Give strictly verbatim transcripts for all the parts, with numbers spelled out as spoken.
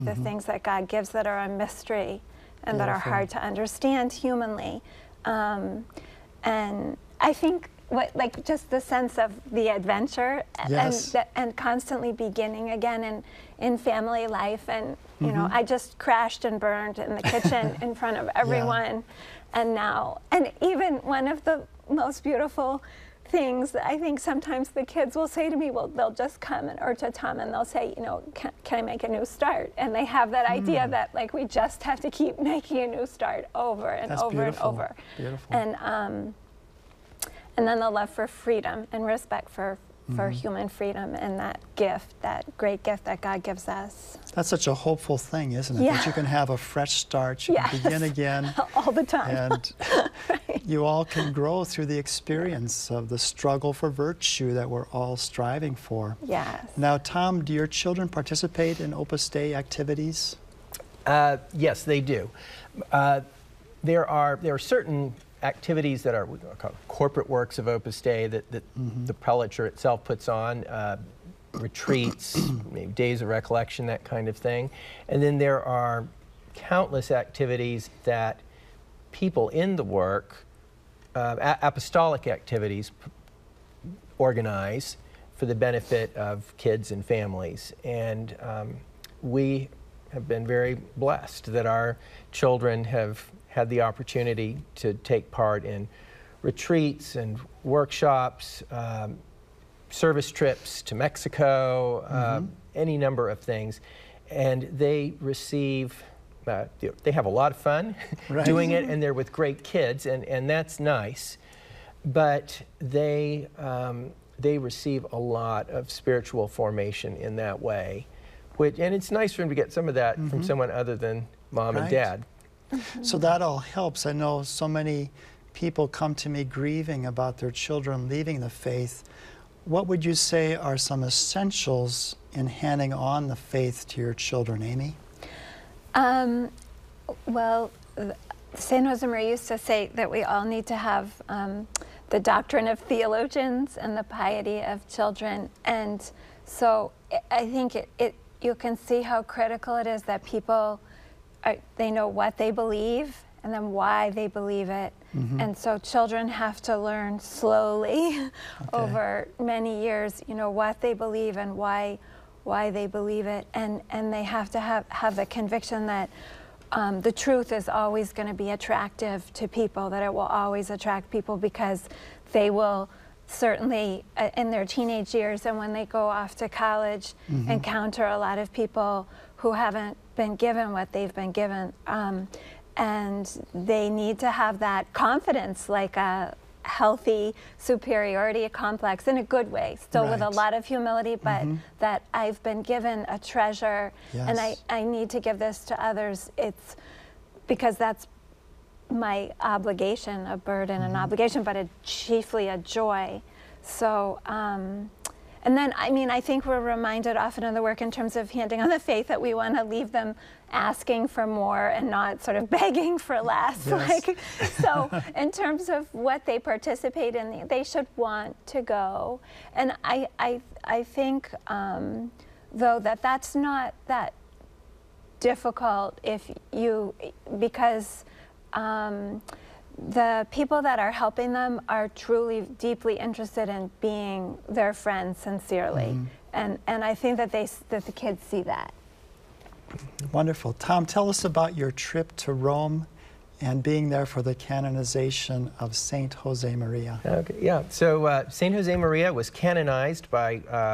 the Mm-hmm. things that God gives that are a mystery and that are Beautiful. hard to understand humanly. Um, and I think what, like just the sense of the adventure Yes. and and constantly beginning again in in family life, and you know, Mm-hmm. I just crashed and burned in the kitchen in front of everyone, and now, and even one of the most beautiful things that I think sometimes the kids will say to me, well, they'll just come and, or to Tom, and they'll say, you know, can, can I make a new start? And they have that idea Mm. that like we just have to keep making a new start over and That's over beautiful. and over. Beautiful. And um, and then the love for freedom and respect for for Mhm. human freedom and that gift, that great gift that God gives us. That's such a hopeful thing, isn't it? Yeah. That you can have a fresh start, you Yes. can begin again, All the time. and Right. you all can grow through the experience of the struggle for virtue that we're all striving for. Yes. Now, Tom, do your children participate in Opus Dei activities? Uh, yes, they do. Uh, there are there are certain activities that are called corporate works of Opus Dei that, that Mm-hmm. the prelature itself puts on, uh, retreats, maybe days of recollection, that kind of thing. And then there are countless activities that people in the work, uh, a- apostolic activities, p- organize for the benefit of kids and families. And um, we have been very blessed that our children have had the opportunity to take part in retreats and workshops, um, service trips to Mexico, uh, Mhm. any number of things. And they receive, uh, they have a lot of fun Right. doing it, and they're with great kids, and, and that's nice. But they, um, they receive a lot of spiritual formation in that way. Which, and it's nice for them to get some of that from Mhm. someone other than mom and Right. dad. So that all helps. I know so many people come to me grieving about their children leaving the faith. What would you say are some essentials in handing on the faith to your children, Amy? Um, well, th- Saint Josemaria used to say that we all need to have um, the doctrine of theologians and the piety of children. And so I- I think it, it you can see how critical it is that people, are, they know what they believe and then why they believe it. Mhm. And so children have to learn slowly over many years, you know, what they believe and why why they believe it. And, and they have to have, have the conviction that um, the truth is always going to be attractive to people, that it will always attract people because they will certainly uh, in their teenage years and when they go off to college Mhm. encounter a lot of people who haven't been given what they've been given. Um, and they need to have that confidence, like a healthy superiority complex in a good way, still with a Right. lot of humility, but Mhm. that I've been given a treasure and I, Yes. I need to give this to others. It's because that's my obligation, a burden, an obligation, but a, chiefly a joy. So, um, and then, I mean, I think we're reminded often in the work in terms of handing on the faith that we want to leave them asking for more and not sort of begging for less. Yes. Like, so in terms of what they participate in, they should want to go. And I, I, I think, um, though, that that's not that difficult if you, because um, the people that are helping them are truly deeply interested in being their friends sincerely. Mhm. And, and I think that, they, that the kids see that. Wonderful. Tom, tell us about your trip to Rome and being there for the canonization of Saint Josemaria. Okay, yeah. So uh, Saint Josemaria was canonized by uh,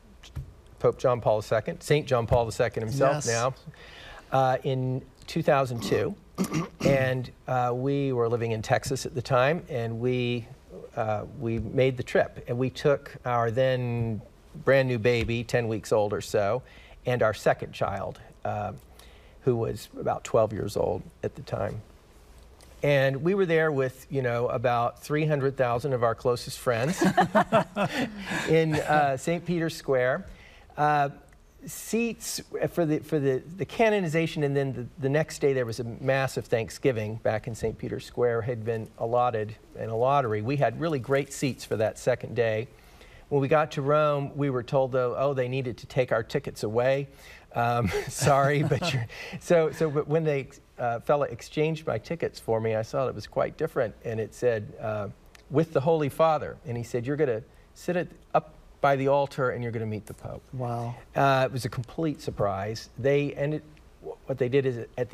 Pope John Paul the Second, Saint John Paul the Second himself Yes. now, uh, in two thousand two. And uh, we were living in Texas at the time, and we, uh, we made the trip. And we took our then brand new baby, ten weeks old or so, and our second child, uh, who was about twelve years old at the time. And we were there with, you know, about three hundred thousand of our closest friends in uh, Saint Peter's Square. Uh, seats for the for the, the canonization, and then the, the next day there was a massive Thanksgiving back in Saint Peter's Square, had been allotted in a lottery. We had really great seats for that second day. When we got to Rome, we were told, though, oh, they needed to take our tickets away Um, sorry, but you're, so so. But when they uh, fella exchanged my tickets for me, I saw it was quite different, and it said uh, "with the Holy Father," and he said, "You're going to sit at, up by the altar, and you're going to meet the Pope." Wow. Uh, it was a complete surprise. They ended. What they did is at the